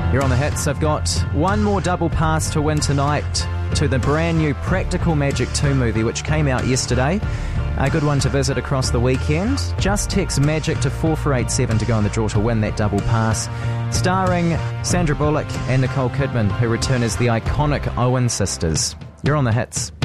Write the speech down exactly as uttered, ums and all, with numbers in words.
You're on the hits. I've got one more double pass to win tonight to the brand new Practical Magic two movie, which came out yesterday. A good one to visit across the weekend. Just text MAGIC to four four eight seven to go on the draw to win that double pass. Starring Sandra Bullock and Nicole Kidman, who return as the iconic Owen sisters. You're on the hits.